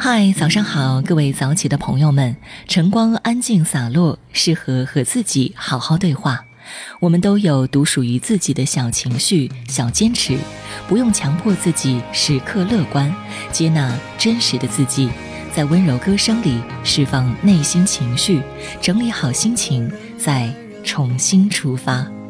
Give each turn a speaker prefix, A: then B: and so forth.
A: 嗨，早上好，各位早起的朋友们。晨光安静洒落，适合和自己好好对话。我们都有独属于自己的小情绪、小坚持，不用强迫自己时刻乐观，接纳真实的自己，在温柔歌声里释放内心情绪，整理好心情，再重新出发。